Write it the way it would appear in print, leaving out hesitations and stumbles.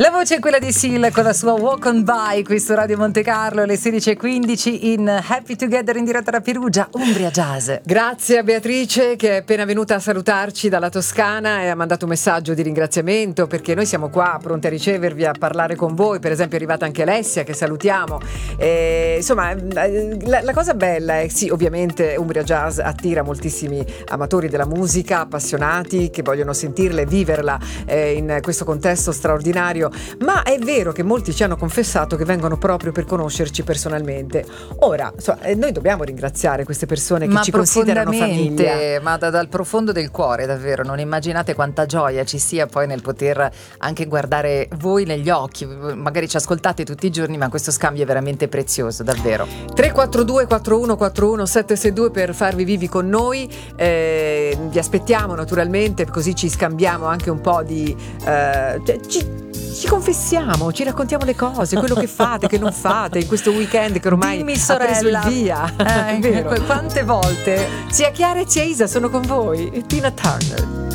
La voce è quella di Sil con la sua Walk on By qui su Radio Monte Carlo alle 16:15 in Happy Together in diretta da Perugia, Umbria Jazz. Grazie a Beatrice che è appena venuta a salutarci dalla Toscana e ha mandato un messaggio di ringraziamento, perché noi siamo qua pronti a ricevervi, a parlare con voi. Per esempio è arrivata anche Alessia, che salutiamo. Insomma, la cosa bella è sì, ovviamente Umbria Jazz attira moltissimi amatori della musica, appassionati, che vogliono sentirla e viverla in questo contesto straordinario, ma è vero che molti ci hanno confessato che vengono proprio per conoscerci personalmente. Ora, noi dobbiamo ringraziare queste persone che ci considerano famiglia. Ma dal profondo del cuore, davvero, non immaginate quanta gioia ci sia poi nel poter anche guardare voi negli occhi. Magari ci ascoltate tutti i giorni, ma questo scambio è veramente prezioso, davvero. 342 4141 762 per farvi vivi con noi. Vi aspettiamo naturalmente, così ci scambiamo anche un po' di ci confessiamo, ci raccontiamo le cose, quello che fate, che non fate in questo weekend che ormai Dimmi, ha preso il sorella. via. Quante volte Sia Chiara e sia Isa sono con voi. Tina Turner.